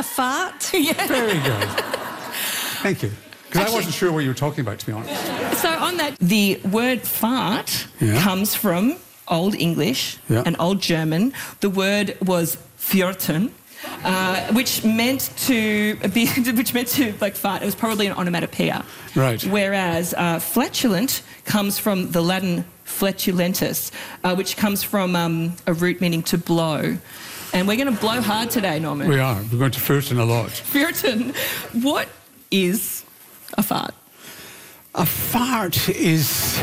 A fart? Yeah. Very good. Thank you. Because I wasn't sure what you were talking about, to be honest. So on that, the word fart comes from Old English and Old German. The word was fjorten, which meant to like fart. It was probably an onomatopoeia. Right. Whereas flatulent comes from the Latin flatulentus, which comes from a root meaning to blow. And we're going to blow hard today, Norman. We are. We're going to fjorten a lot. Fjorten. What is a fart? A fart is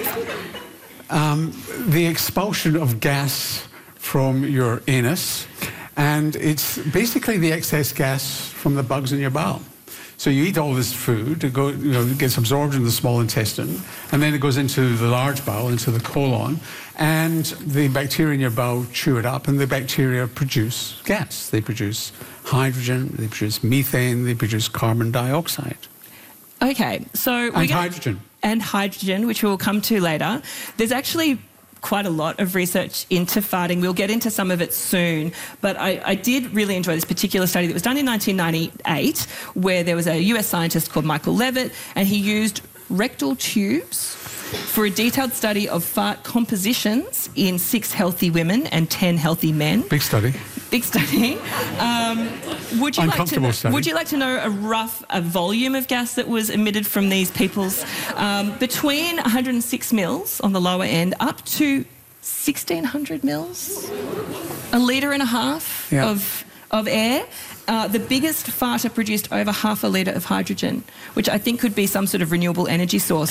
the expulsion of gas from your anus, and it's basically the excess gas from the bugs in your bowel. So you eat all this food, it gets absorbed in the small intestine, and then it goes into the large bowel, into the colon, and the bacteria in your bowel chew it up, and the bacteria produce gas. They produce hydrogen, they produce methane, they produce carbon dioxide. Okay, so... hydrogen. And hydrogen, which we'll come to later. There's actually quite a lot of research into farting. We'll get into some of it soon. But I did really enjoy this particular study that was done in 1998, where there was a US scientist called Michael Levitt, and he used rectal tubes for a detailed study of fart compositions in 6 healthy women and 10 healthy men. Big study. Big study. Would you like to know a rough volume of gas that was emitted from these people's between 106 mils on the lower end up to 1,600 mils, a litre and a half of air. The biggest farter produced over half a litre of hydrogen, which I think could be some sort of renewable energy source.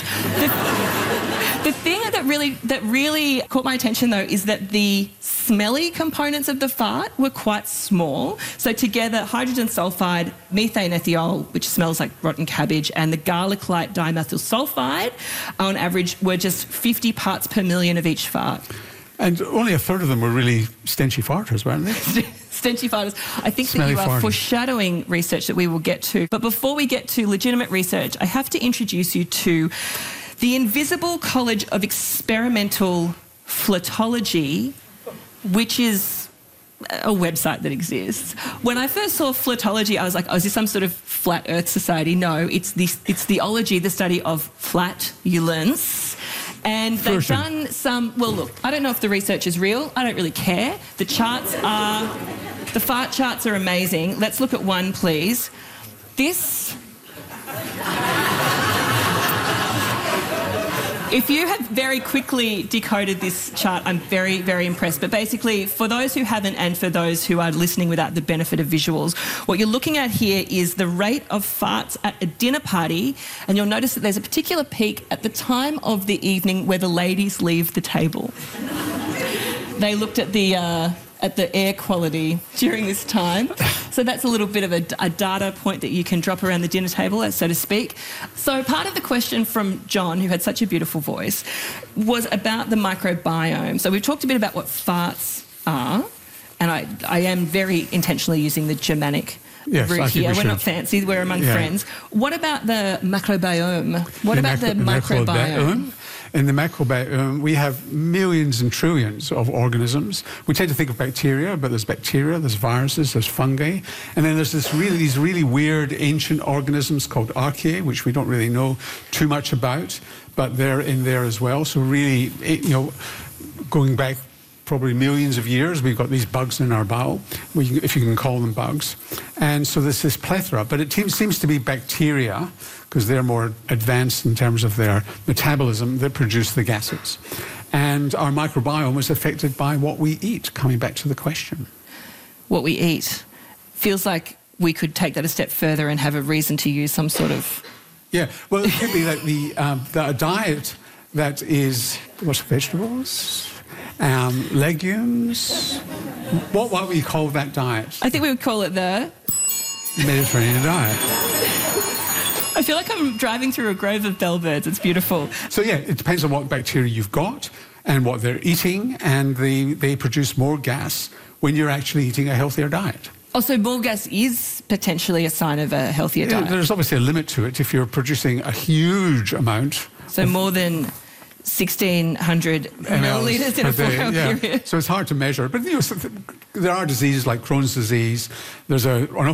The thing that really caught my attention, though, is that the smelly components of the fart were quite small. So together, hydrogen sulfide, methane ethiol, which smells like rotten cabbage, and the garlic-like dimethyl sulfide, on average, were just 50 parts per million of each fart. And only a third of them were really stenchy farters, weren't they? Stenchy farters. I think Smelly that you are farting. foreshadowing research that we will get to. But before we get to legitimate research, I have to introduce you to the Invisible College of Experimental Flatology, which is a website that exists. When I first saw flatology, I was like, oh, is this some sort of flat earth society? No, it's theology, the study of flatulence. And they've done some... Well, look, I don't know if the research is real. I don't really care. The fart charts are amazing. Let's look at one, please. This... If you have very quickly decoded this chart, I'm very, very impressed. But basically, for those who haven't and for those who are listening without the benefit of visuals, what you're looking at here is the rate of farts at a dinner party, and you'll notice that there's a particular peak at the time of the evening where the ladies leave the table. They looked at the air quality during this time. So that's a little bit of a data point that you can drop around the dinner table, so to speak. So part of the question from John, who had such a beautiful voice, was about the microbiome. So we've talked a bit about what farts are, and I am very intentionally using the Germanic route here. We're not fancy, we're among friends. What about the macrobiome? What about the microbiome? In the microbiome, we have millions and trillions of organisms. We tend to think of bacteria, but there's bacteria, there's viruses, there's fungi, and then there's these really weird ancient organisms called archaea, which we don't really know too much about, but they're in there as well. So really, going back probably millions of years, we've got these bugs in our bowel, if you can call them bugs. And so there's this plethora, but it seems to be bacteria, because they're more advanced in terms of their metabolism, that produce the gases. And our microbiome is affected by what we eat, coming back to the question. What we eat. Feels like we could take that a step further and have a reason to use some sort of... Yeah, well, it could be that a diet that is, vegetables, legumes, what would we call that diet? I think we would call it the... Mediterranean diet. I feel like I'm driving through a grove of bellbirds. It's beautiful. So, yeah, it depends on what bacteria you've got and what they're eating, and they produce more gas when you're actually eating a healthier diet. Oh, so more gas is potentially a sign of a healthier diet? There's obviously a limit to it if you're producing a huge amount. So more than 1,600 millilitres in a 4-hour period. So it's hard to measure. But there are diseases like Crohn's disease. There's an